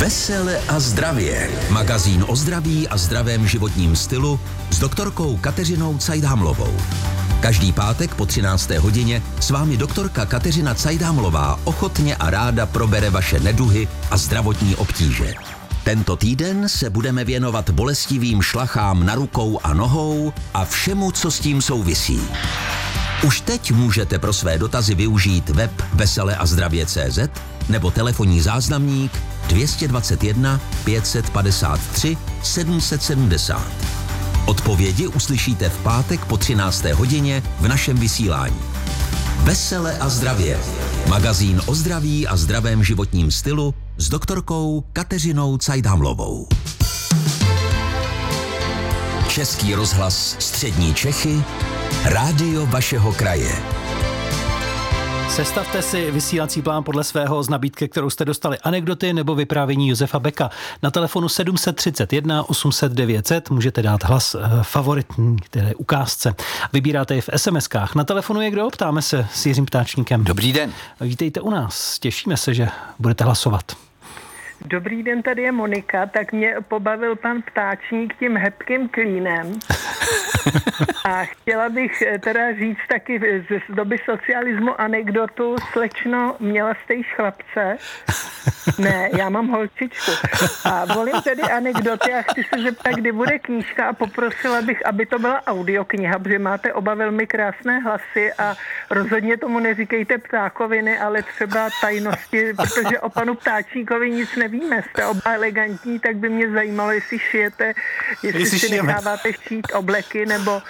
Vesele a zdravě. Magazín o zdraví a zdravém životním stylu s doktorkou Kateřinou Cajdámlovou. Každý pátek po 13. hodině s vámi doktorka Kateřina Cajdámlová ochotně a ráda probere vaše neduhy a zdravotní obtíže. Tento týden se budeme věnovat bolestivým šlachám na rukou a nohou a všemu, co s tím souvisí. Už teď můžete pro své dotazy využít web veseleazdravě.cz nebo telefonní záznamník 221 553 770. Odpovědi uslyšíte v pátek po 13. hodině v našem vysílání. Vesele a zdravě. Magazín o zdraví a zdravém životním stylu s doktorkou Kateřinou Cajdámlovou. Český rozhlas Střední Čechy, rádio vašeho kraje. Sestavte si vysílací plán podle svého z nabídky, kterou jste dostali, anekdoty nebo vyprávění Josefa Beka. Na telefonu 731 800 900 můžete dát hlas favoritní, které ukázce. Vybíráte je v SMS-kách. Na telefonu je kdo? Ptáme se s Jiřím Ptáčníkem. Dobrý den. Vítejte u nás. Těšíme se, že budete hlasovat. Dobrý den, tady je Monika, tak mě pobavil pan Ptáčník tím hebkým klínem. A chtěla bych teda říct taky z doby socialismu anekdotu. Slečno, měla jste již chlapce? Ne, já mám holčičku. A volím tedy anekdoty a chci se zeptat, kdy bude knížka a poprosila bych, aby to byla audiokniha, protože máte oba velmi krásné hlasy a rozhodně tomu neříkejte ptákoviny, ale třeba tajnosti, protože o panu Ptáčníkovi nic nevíme. Jste oba elegantní, tak by mě zajímalo, jestli šijete, jestli si necháváte šít obleky, nebo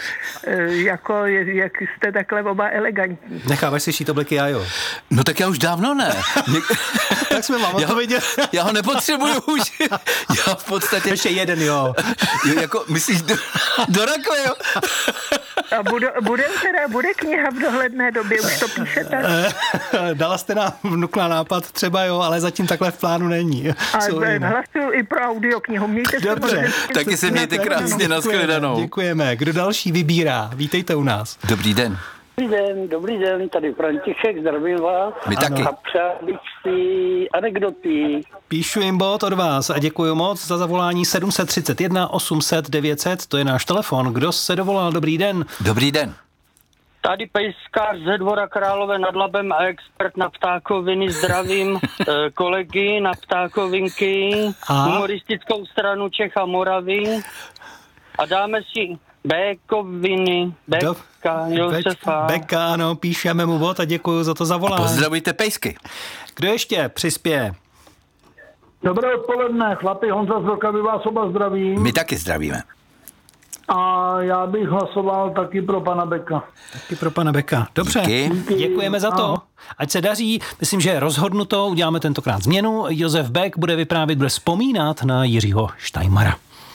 jak jste takhle oba elegantní. Necháváš si šít obleky, já jo. No tak já už dávno ne. Tak jsme vám odpověděli. Já ho nepotřebuju už. Já v podstatě... Ještě jeden, jo. Jako, myslíš do rakve, jo? A bude kniha v dohledné době, už to píšete? Dala jste nám vnukla nápad, třeba jo, ale zatím takhle v plánu není. A hlasuju i pro audioknihu. Mějte se. Dobře. Taky se mějte krásně, nashledanou. Děkujeme. Kdo další vybírá? Vítejte u nás. Dobrý den. Dobrý den, tady František, zdravím vás. My taky. A přál bych si anekdoty. Píšu jim bod od vás a děkuji moc za zavolání 731 800 900, to je náš telefon. Kdo se dovolal? Dobrý den. Dobrý den. Tady pejskář ze Dvora Králové nad Labem a expert na ptákoviny. Zdravím kolegy na ptákovinky, humoristickou stranu Čech a Moravy a dáme si Békoviny, Beka, Josefa. Beka, ano, píšeme mu bod a děkuji za to zavolání. A pozdravujte pejsky. Kdo ještě přispěje? Dobré odpoledne, chlapi, Honza z Vlkavy vás oba zdravím. My taky zdravíme. A já bych hlasoval taky pro pana Beka. Taky pro pana Beka. Dobře, díky. Děkujeme za to. Ať se daří, myslím, že je rozhodnuto, uděláme tentokrát změnu. Josef Bek bude vyprávět, bude vzpomínat na Jiřího Štajmara.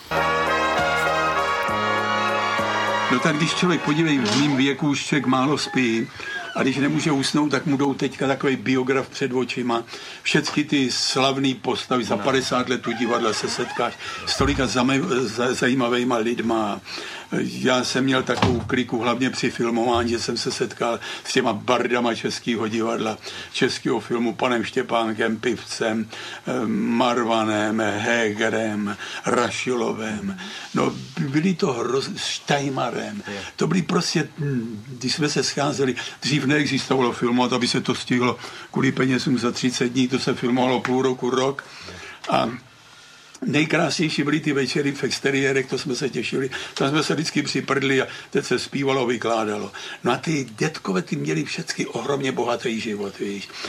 No tak když člověk, podívej, v mým věku už člověk málo spí a když nemůže usnout, tak mu jdou teďka takový biograf před očima. Všechny ty slavné postavy, za 50 let u divadla se setkáš s tolika zajímavýma lidma. Já jsem měl takovou kliku, hlavně při filmování, že jsem se setkal s těma bardama českého divadla, českého filmu, panem Štěpánkem Pivcem, Marvanem, Hegerem, Rašilovem. No, byli to Štajmarem. To byli prostě, když jsme se scházeli, dřív neexistovalo filmovat, aby se to stihlo kvůli penězům za 30 dní, to se filmovalo půl roku, rok. A nejkrásnější byly ty večery v exteriérech, to jsme se těšili, tam jsme se vždycky připrdli a teď se zpívalo, vykládalo. No a ty dětkové, ty měli všechny ohromně bohatý život, víš.